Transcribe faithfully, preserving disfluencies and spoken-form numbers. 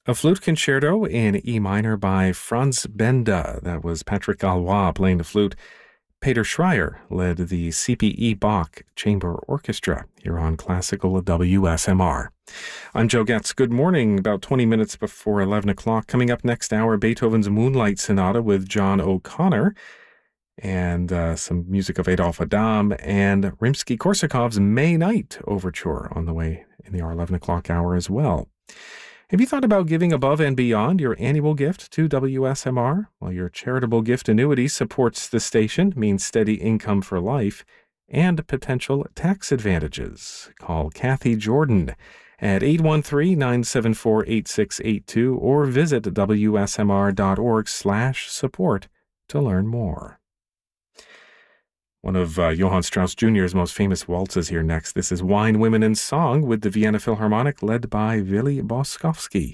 A flute concerto in E minor by Franz Benda. That was Patrick Galois playing the flute. Peter Schreier led the C P E Bach Chamber Orchestra here on Classical W S M R. I'm Joe Getz. Good morning. About twenty minutes before eleven o'clock. Coming up next hour, Beethoven's Moonlight Sonata with John O'Connor, and uh, some music of Adolphe Adam, and Rimsky-Korsakov's May Night Overture on the way in the eleven o'clock hour as well. Have you thought about giving above and beyond your annual gift to W S M R? Well, your charitable gift annuity supports the station, means steady income for life, and potential tax advantages. Call Kathy Jordan at eight one three, nine seven four, eight six eight two or visit wsmr.org slash support to learn more. One of uh, Johann Strauss Junior's most famous waltzes here next. This is Wine, Women, and Song with the Vienna Philharmonic led by Willy Boskowski.